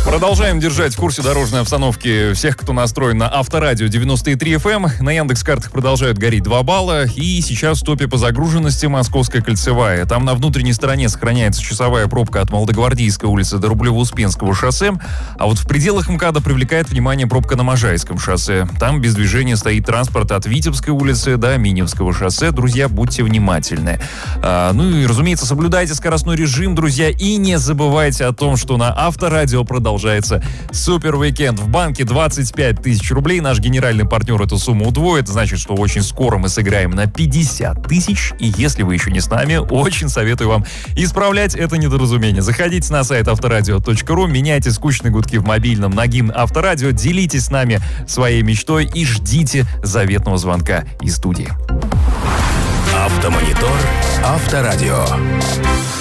Продолжаем держать в курсе дорожной обстановки всех, кто настроен на Авторадио 93 FM. На Яндекс.Картах продолжают гореть 2 балла. И сейчас в топе по загруженности Московская кольцевая. Там на внутренней стороне сохраняется часовая пробка от Молодогвардейской улицы до Рублево-Успенского шоссе. А вот в пределах МКАДа привлекает внимание пробка на Можайском шоссе. Там без движения стоит транспорт от Витебской улицы до Миневского шоссе. Друзья, будьте внимательны. Ну и, разумеется, соблюдайте скоростной режим, друзья. И не забывайте о том, что на Авторадио продолжается супер-уикенд. В банке 25 тысяч рублей. Наш генеральный партнер эту сумму удвоит. Значит, что очень скоро мы сыграем на 50 тысяч. И если вы еще не с нами, очень советую вам исправлять это недоразумение. Заходите на сайт авторадио.ру, меняйте скучные гудки в мобильном на гимн Авторадио, делитесь с нами своей мечтой и ждите заветного звонка из студии. Автомонитор Авторадио.